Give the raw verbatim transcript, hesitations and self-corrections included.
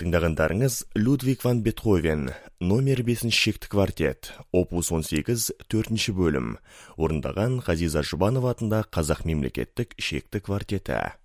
Тыңдағандарыңыз Людвиг ван Бетховен, номер бесінші шекті квартет, опус он сегіз, төртінші бөлім, орындаған Ғазиза Жұбанова атында Қазақ мемлекеттік шекті квартеті.